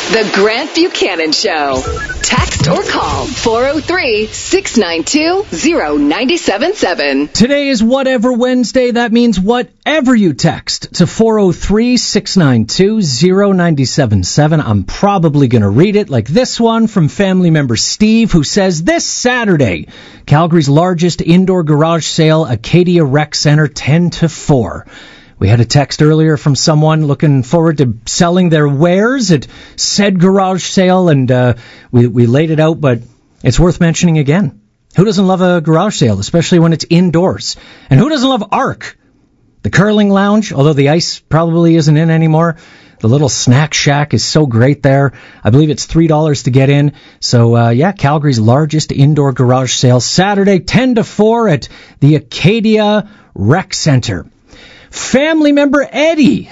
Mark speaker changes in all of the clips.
Speaker 1: The Grant Buchanan Show. Text or call 403-692-0977.
Speaker 2: Today is Whatever Wednesday. That means whatever you text to 403-692-0977. I'm probably going to read it, like this one from family member Steve, who says, this Saturday, Calgary's largest indoor garage sale, Acadia Rec Center, 10 to 4. We had a text earlier from someone looking forward to selling their wares at said garage sale, and we laid it out, but it's worth mentioning again. Who doesn't love a garage sale, especially when it's indoors? And who doesn't love ARC? The curling lounge, although the ice probably isn't in anymore. The little snack shack is so great there. I believe it's $3 to get in. So, Calgary's largest indoor garage sale, Saturday, 10 to 4 at the Acadia Rec Center. Family member Eddie.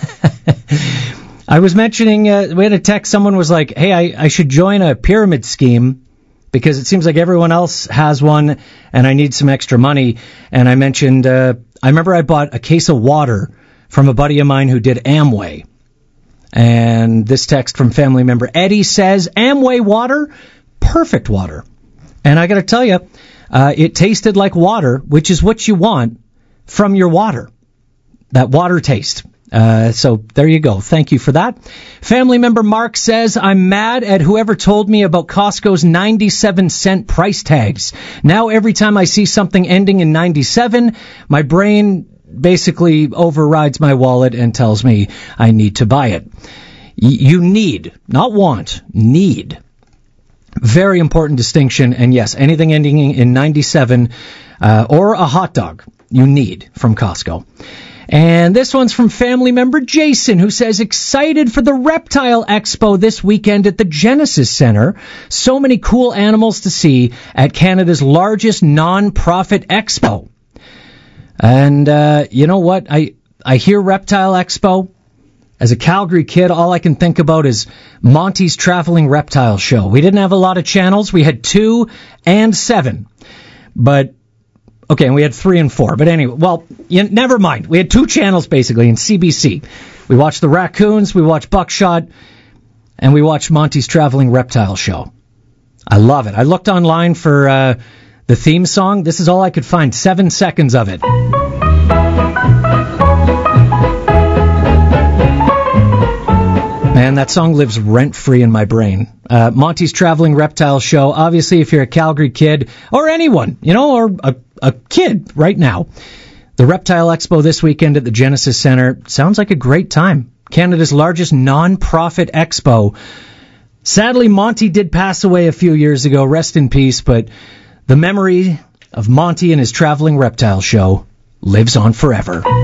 Speaker 2: I was mentioning, we had a text, someone was like, hey, I should join a pyramid scheme because it seems like everyone else has one and I need some extra money. And I mentioned, I remember I bought a case of water from a buddy of mine who did Amway. And this text from family member Eddie says, Amway water, perfect water. And I got to tell you, it tasted like water, which is what you want from your water. That water taste. So there you go. Thank you for that. Family member Mark says, I'm mad at whoever told me about Costco's 97-cent price tags. Now every time I see something ending in 97, my brain basically overrides my wallet and tells me I need to buy it. You need, not want, need. Very important distinction. And yes, anything ending in 97 or a hot dog, you need from Costco. And this one's from family member Jason, who says, excited for the Reptile Expo this weekend at the Genesis Center. So many cool animals to see at Canada's largest non-profit expo. And you know what? I hear Reptile Expo. As a Calgary kid, all I can think about is Monty's Traveling Reptile Show. We didn't have a lot of channels. We had 2 and 7. But okay, and we had 3 and 4. But anyway, never mind. We had 2 channels, basically, in CBC. We watched the Raccoons, we watched Buckshot, and we watched Monty's Traveling Reptile Show. I love it. I looked online for the theme song. This is all I could find. 7 seconds of it. Man, that song lives rent-free in my brain. Monty's Traveling Reptile Show. Obviously, if you're a Calgary kid, or anyone, or a kid right now, the Reptile Expo this weekend at the Genesis Center sounds like a great time. Canada's largest non-profit expo. Sadly, Monty did pass away a few years ago. Rest in peace, but the memory of Monty and his Traveling Reptile Show lives on forever.